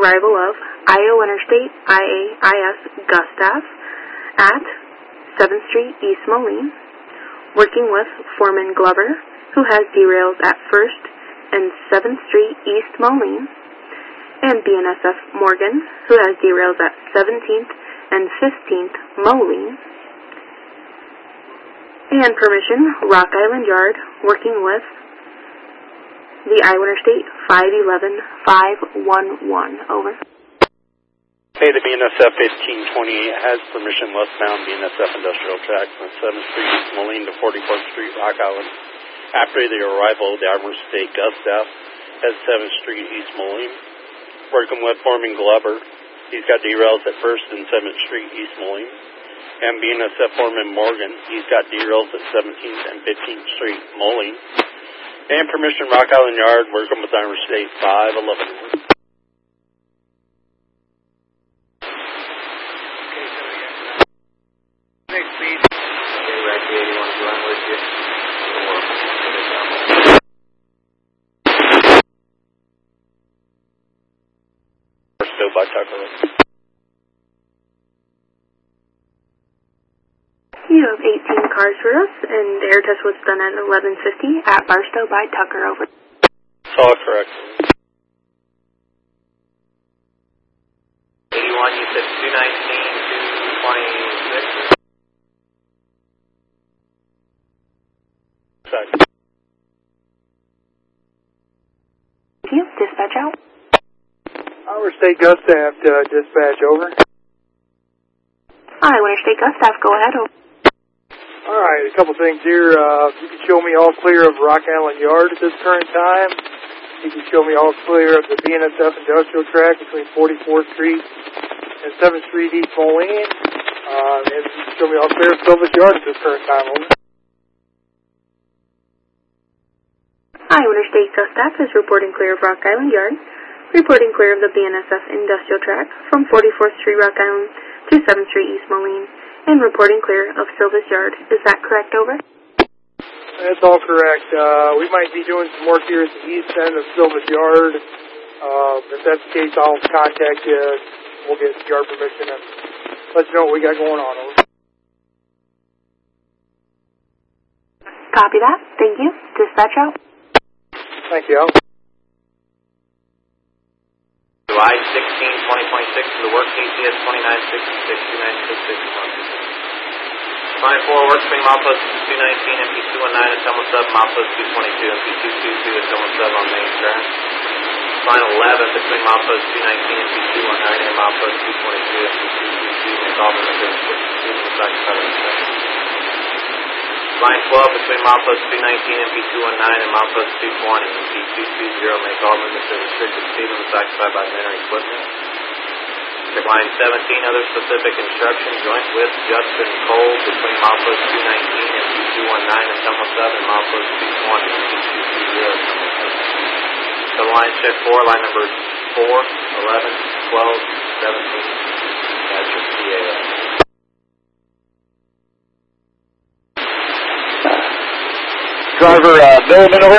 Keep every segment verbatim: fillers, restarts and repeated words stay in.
arrival of Iowa Interstate I A I S Gustav at seventh Street East Moline, working with Foreman Glover, who has derails at first and seventh Street East Moline, and B N S F Morgan, who has derails at seventeenth and fifteenth Moline, and permission Rock Island Yard, working with the Iowa Interstate five eleven five one one. Over. Hey, the B N S F fifteen twenty-eight has permission westbound B N S F Industrial Track from seventh Street East Moline to forty-fourth Street Rock Island. After the arrival, the Iowa Interstate Gustav has seventh Street East Moline, working with Foreman Glover. He's got derails at first and seventh Street East Moline. And B N S F Foreman Morgan, he's got derails at seventeenth and fifteenth Street Moline. And permission Rock Island Yard, working with Iowa Interstate five eleven. Next speed. Okay, Racky eighty-one, Glenn with you. Still by Tucker. You have eighteen cars for us, and the air test was done at eleven fifty at Barstow by Tucker. Over. That's all correct. eighty-one, you said two nineteen, two twenty-six. Exactly. Thank you. Dispatch out. Iowa Interstate Gustav, uh, dispatch, over. Iowa Interstate Gustav, go ahead. Over. All right, a couple things here. Uh, you can show me all clear of Rock Island Yard at this current time. You can show me all clear of the B N S F Industrial Track between forty-fourth Street and seventh Street East Moline. Uh, and you can show me all clear of Silvis Yard at this current time. Over. Iowa Interstate Gustav is reporting clear of Rock Island Yard, reporting clear of the B N S F Industrial Track from forty-fourth Street Rock Island to seventh Street East Moline, and reporting clear of Silvis Yard. Is that correct, over? That's all correct. Uh, we might be doing some work here at the east end of Silvis Yard. Uh, if that's the case, I'll contact you. We'll get yard permission and let you know what we got going on, over. Copy that. Thank you. Dispatch out. Thank you. July sixteenth, twenty twenty-six for the work, K C S twenty-nine sixty-six, two nine six six one. Line four, work between milepost two nineteen and P two nineteen at Selma Sub, milepost two twenty-two and P two twenty-two at Selma Sub on main track. Line eleven, between milepost two nineteen and P two nineteen and milepost two twenty-two and P two twenty-two, make all the returns with the second track. Line twelve, between milepost two nineteen and P two nineteen and milepost two twenty and P two twenty, make all movements of restricted speed limits occupied by men or equipment. Line seventeen, other specific instructions, joint with Justin Cole between milepost two nineteen and P two nineteen and Selma Sub and milepost two twenty and P two twenty. So line check four, line number four, eleven, twelve, seventeen, that's your C A S. Driver, uh, Milliman, over.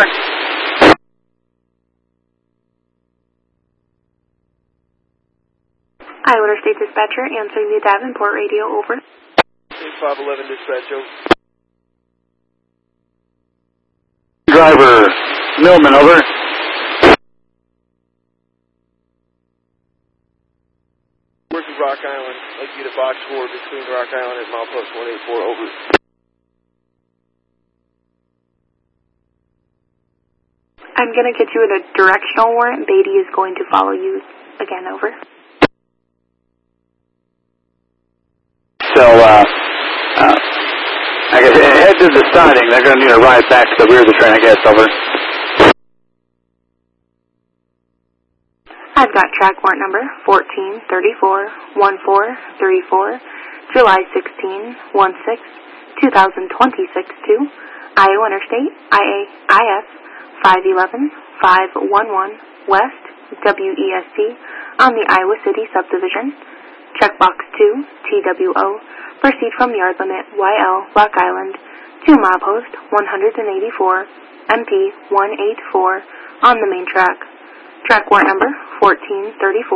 Iowa Interstate Dispatcher answering the Davenport radio, over. five eleven dispatch, over. Driver, Millman, over. Working Rock Island, like you to box four between Rock Island and milepost one eighty-four, over. I'm going to get you in a directional warrant. Beatty is going to follow you again, over. So, uh, uh, I guess head to the siding. They're going to need a ride back to the rear of the train, I guess, over. I've got track warrant number fourteen thirty-four one four three four, July sixteenth sixteen, twenty twenty-six to Iowa Interstate I A I S five eleven five one one West W E S C on the Iowa City subdivision. Checkbox two, T W O, proceed from yard limit Y L Rock Island to milepost one eighty-four, M P one eighty-four on the main track. Track warrant number fourteen thirty-four.